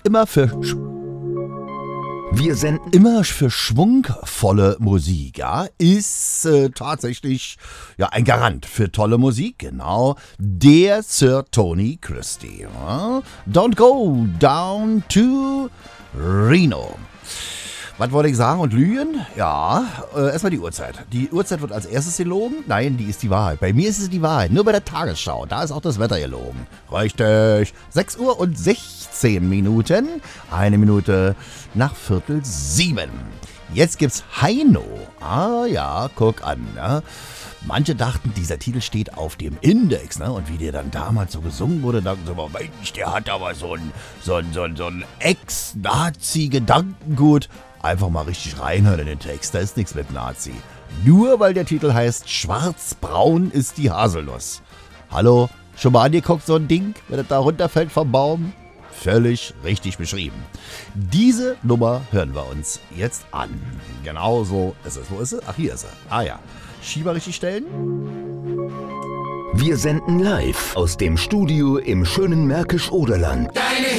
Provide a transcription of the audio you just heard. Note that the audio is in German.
immer für schwungvolle Musik, ja, ist tatsächlich ja ein Garant für tolle Musik, genau, der Sir Tony Christie. Ja? Don't go down to Reno. Was wollte ich sagen und lügen? Ja, erstmal die Uhrzeit. Die Uhrzeit wird als erstes gelogen. Nein, die ist die Wahrheit. Bei mir ist es die Wahrheit. Nur bei der Tagesschau. Da ist auch das Wetter gelogen. Richtig. 6 Uhr und 16 Minuten. 1 Minute nach 6:45. Jetzt gibt's Heino. Ah ja, guck an. Ne? Manche dachten, dieser Titel steht auf dem Index, ne? Und wie der dann damals so gesungen wurde, dachten sie, Mensch, der hat aber so ein Ex-Nazi-Gedankengut. Einfach mal richtig reinhören in den Text, da ist nichts mit Nazi. Nur weil der Titel heißt Schwarzbraun ist die Haselnuss. Hallo, schon mal angeguckt so ein Ding, wenn das da runterfällt vom Baum? Völlig richtig beschrieben. Diese Nummer hören wir uns jetzt an. Genau so ist es. Wo ist sie? Ach, hier ist sie. Ah ja. Schieber richtig stellen. Wir senden live aus dem Studio im schönen Märkisch-Oderland. Deine